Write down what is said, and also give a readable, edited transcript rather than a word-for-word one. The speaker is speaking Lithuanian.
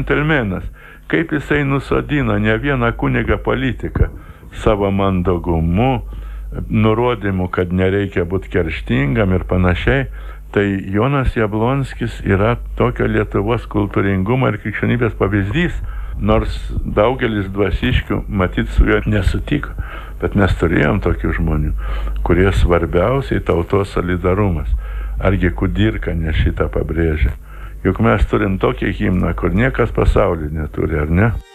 džentelmenas, kaip jisai nusodino ne vieną kunigą politiką savo mandagumu, nurodymu, kad nereikia būti kerštingam ir panašiai. Tai Jonas Jablonskis yra tokio Lietuvos kultūringumo ir krikščionybės pavyzdys, nors daugelis dvasiškių matyt su juo nesutiko, bet mes turėjom tokių žmonių, kurie svarbiausiai tautos solidarumas. Argi Kudirka ne šitą pabrėžia? Juk mes turim tokį himną, kur niekas pasaulyje neturi, ar ne?